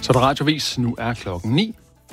Så der radiovis. Nu er klokken 9.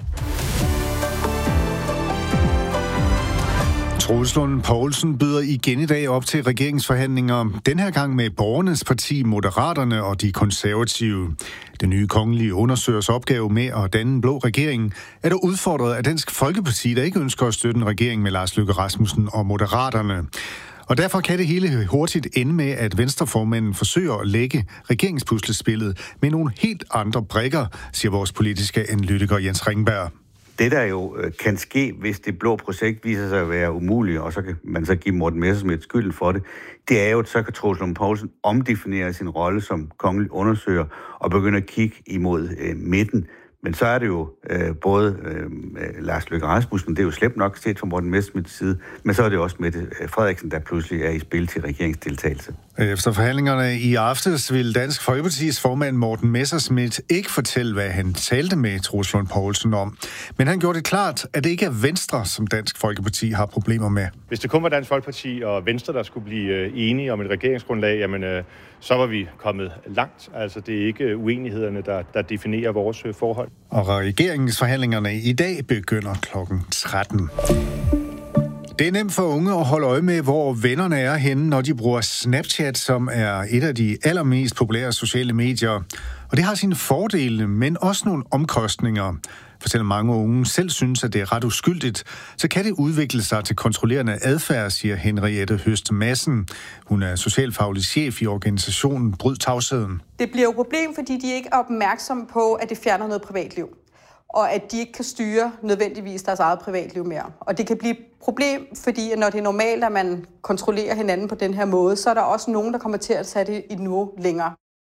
Troels Lund Poulsen byder igen i dag op til regeringsforhandlinger. Den her gang med Borgernes Parti, Moderaterne og de konservative. Den nye kongelige undersøgers opgave med at danne en blå regering er der udfordret af Dansk Folkeparti, der ikke ønsker at støtte en regering med Lars Løkke Rasmussen og Moderaterne. Og derfor kan det hele hurtigt ende med, at Venstreformanden forsøger at lægge regeringspuslespillet med nogle helt andre brikker, siger vores politiske analytiker Jens Ringberg. Det, der jo kan ske, hvis det blå projekt viser sig at være umuligt, og så kan man så give Morten Messerschmidt skylden for det, det er jo, at så kan Troels Lund Poulsen omdefinere sin rolle som kongelig undersøger og begynde at kigge imod midten. Men så er det jo både Lars Løkke Rasmussen, det er jo slemt nok set fra Morten Messerschmidts side, men så er det også Mette Frederiksen, der pludselig er i spil til regeringsdeltagelse. Efter forhandlingerne i aftes vil Dansk Folkepartis formand Morten Messerschmidt ikke fortælle, hvad han talte med Troels Lund Poulsen om. Men han gjorde det klart, at det ikke er Venstre, som Dansk Folkeparti har problemer med. Hvis det kun var Dansk Folkeparti og Venstre, der skulle blive enige om et regeringsgrundlag, jamen så var vi kommet langt. Altså det er ikke uenighederne, der definerer vores forhold. Og regeringsforhandlingerne i dag begynder klokken 13. Det er nemt for unge at holde øje med, hvor vennerne er henne, når de bruger Snapchat, som er et af de allermest populære sociale medier. Og det har sine fordele, men også nogle omkostninger. For selvom mange unge selv synes, at det er ret uskyldigt, så kan det udvikle sig til kontrollerende adfærd, siger Henriette Høst Madsen. Hun er socialfaglig chef i organisationen Bryd Tavsheden. Det bliver jo et problem, fordi de ikke er opmærksomme på, at det fjerner noget privatliv. Og at de ikke kan styre nødvendigvis deres eget privatliv mere. Og det kan blive et problem, fordi når det er normalt, at man kontrollerer hinanden på den her måde, så er der også nogen, der kommer til at tage det et niveau længere.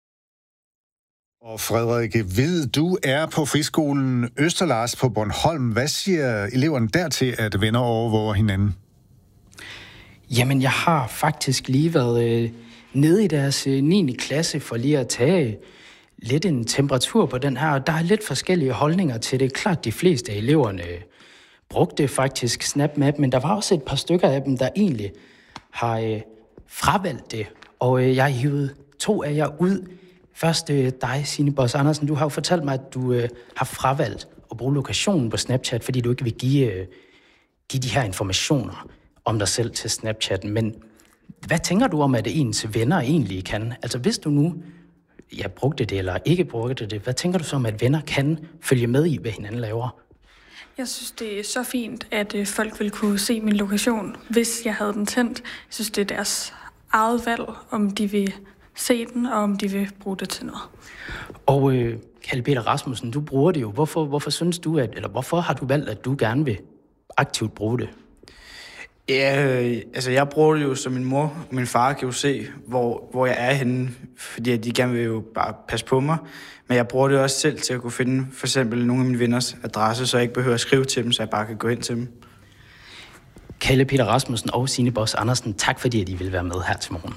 Og Frederik Hvid, du er på friskolen Østerlars på Bornholm. Hvad siger eleverne dertil, at venner overvåger hinanden? Jamen, jeg har faktisk lige været nede i deres 9. klasse for lige at tage lidt en temperatur på den her, og der er lidt forskellige holdninger til det. Klart, de fleste af eleverne brugte faktisk SnapMap, men der var også et par stykker af dem, der egentlig har fravalgt det. Og jeg hivede 2 af jer ud. Først dig, Signe Boss Andersen, du har jo fortalt mig, at du har fravalgt at bruge lokationen på Snapchat, fordi du ikke vil give de her informationer om dig selv til Snapchatten. Men hvad tænker du om, at ens venner egentlig kan? Altså hvis du nu brugte det eller ikke brugte det, hvad tænker du så om, at venner kan følge med i, hvad hinanden laver? Jeg synes, det er så fint, at folk vil kunne se min lokation, hvis jeg havde den tændt. Jeg synes, det er deres eget valg, om de vil se den, og om de vil bruge det til noget. Og Kalle Peter Rasmussen, du bruger det jo. Hvorfor synes du, hvorfor har du valgt, at du gerne vil aktivt bruge det? Ja, altså jeg bruger det jo, så min mor og min far kan jo se, hvor jeg er henne, fordi de gerne vil jo bare passe på mig. Men jeg bruger det også selv til at kunne finde for eksempel nogle af mine venners adresse, så jeg ikke behøver at skrive til dem, så jeg bare kan gå hen til dem. Kalle Peter Rasmussen og Signe Boss Andersen, tak fordi I vil være med her til morgen.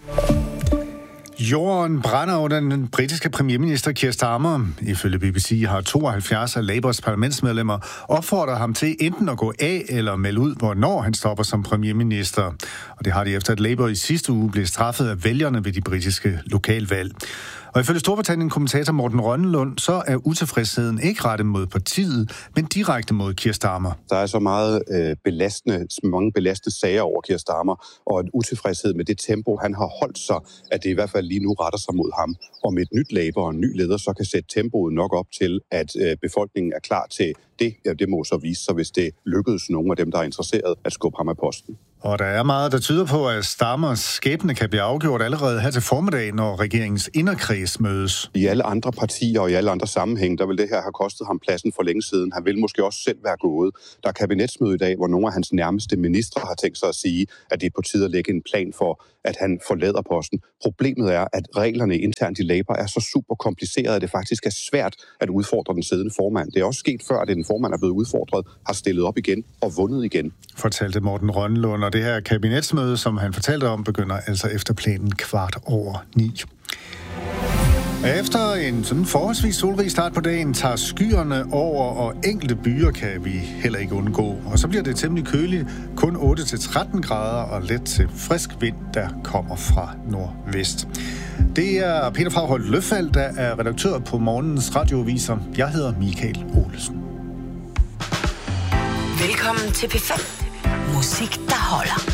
Jorden brænder under den britiske premierminister Keir Starmer. Ifølge BBC har 72 af Labours parlamentsmedlemmer opfordret ham til enten at gå af eller melde ud, hvornår han stopper som premierminister. Og det har de efter, at Labour i sidste uge blev straffet af vælgerne ved de britiske lokalvalg. Og ifølge Storbritannien-kommentator Morten Rønnelund, så er utilfredsheden ikke rettet mod partiet, men direkte mod Keir Starmer. Der er så mange belastende sager over Keir Starmer, og en utilfredshed med det tempo, han har holdt sig, at det i hvert fald lige nu retter sig mod ham. Og med et nyt Labour og en ny leder, så kan sætte tempoet nok op til, at befolkningen er klar til det. Ja, det må så vise sig, hvis det lykkedes nogle af dem, der er interesseret, at skubbe ham af posten. Og der er meget, der tyder på, at Starmers skæbne kan blive afgjort allerede her til formiddag, når regeringens inderkreds mødes. I alle andre partier og i alle andre sammenhæng, der vil det her have kostet ham pladsen for længe siden. Han vil måske også selv være gået. Der er kabinetsmøde i dag, hvor nogle af hans nærmeste ministre har tænkt sig at sige, at det er på tide at lægge en plan for, at han forlader posten. Problemet er, at reglerne internt i Labour er så super komplicerede, at det faktisk er svært at udfordre den siddende formand. Det er også sket før, at en formand er blevet udfordret, har stillet op igen og vundet igen. Fortalte Morten Rønnelund, og det her kabinetsmøde, som han fortalte om, begynder altså efter planen 9:15. Efter en sådan forholdsvis solrig start på dagen, tager skyerne over, og enkelte byer kan vi heller ikke undgå. Og så bliver det temmelig køligt, kun 8-13 grader og let til frisk vind, der kommer fra nordvest. Det er Peter Fragholt Løffald, der er redaktør på morgenens radioaviser. Jeg hedder Michael Olesen. Velkommen til P5. Musik, der holder.